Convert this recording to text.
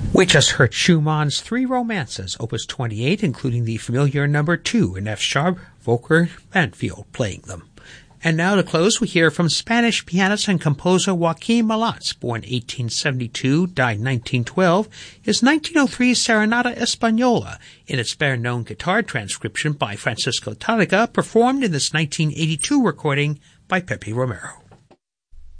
We just heard Schumann's Three Romances, Opus 28, including the familiar number 2 in F-sharp, Volker Banfield playing them. And now to close, we hear from Spanish pianist and composer Joaquin Malats, born 1872, died 1912, his 1903 Serenata Española, in its better-known guitar transcription by Francisco Tárrega, performed in this 1982 recording by Pepe Romero.